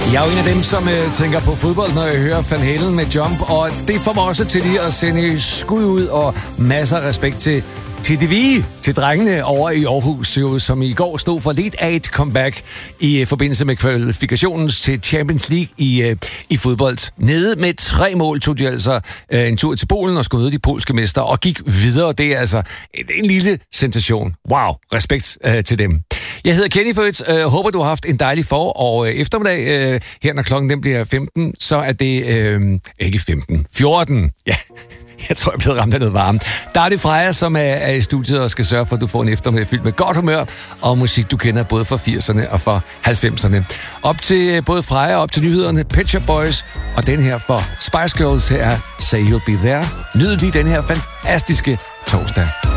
Jeg er jo en af dem, som tænker på fodbold, når jeg hører Van Halen med Jump, og det får mig også til lige at sende skud ud og masser af respekt til DVI, til drengene over i Aarhus, som i går stod for lidt af et comeback i forbindelse med kvalifikationen til Champions League i fodbold. Nede med 3 mål tog de altså en tur til Polen og skulle møde de polske mestre og gik videre. Det er altså en lille sensation. Wow, respekt til dem. Jeg hedder Kenny Født. Håber, du har haft en dejlig og eftermiddag. Her når klokken den bliver 15, så er det ikke 15, 14. Ja, jeg tror, jeg er blevet ramt af noget varmt. Der er det Freja, som er i studiet og skal sørge for, at du får en eftermiddag fyldt med godt humør og musik, du kender både fra 80'erne og fra 90'erne. Op til både Freja og op til nyhederne, Pet Shop Boys og den her for Spice Girls her er Say You'll Be There. Nyd lige den her fantastiske torsdag.